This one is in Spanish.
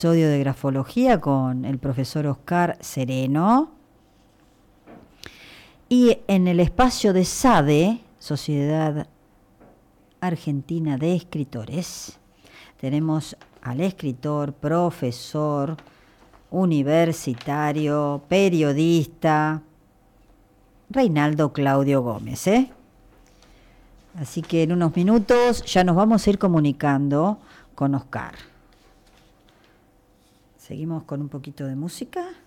Episodio de grafología con el profesor Oscar Sereno. Y en el espacio de SADE, Sociedad Argentina de Escritores, tenemos al escritor, profesor, universitario, periodista, Reinaldo Claudio Gómez. Así que en unos minutos ya nos vamos a ir comunicando con Oscar. Seguimos con un poquito de música.